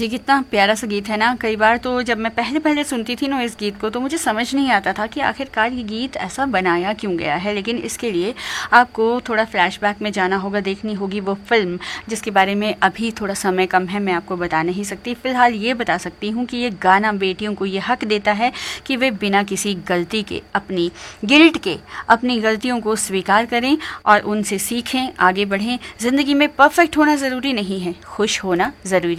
जी, कितना प्यारा सा गीत है ना। कई बार तो जब मैं पहले पहले सुनती थी ना इस गीत को, तो मुझे समझ नहीं आता था कि आखिरकार ये गीत ऐसा बनाया क्यों गया है। लेकिन इसके लिए आपको थोड़ा फ्लैशबैक में जाना होगा, देखनी होगी वो फिल्म, जिसके बारे में अभी थोड़ा समय कम है, मैं आपको बता नहीं सकती। फ़िलहाल ये बता सकती हूँ कि ये गाना बेटियों को ये हक देता है कि वे बिना किसी गलती के, अपनी गिल्ट के, अपनी गलतियों को स्वीकार करें और उनसे सीखें, आगे बढ़ें। ज़िंदगी में परफेक्ट होना ज़रूरी नहीं है, खुश होना ज़रूरी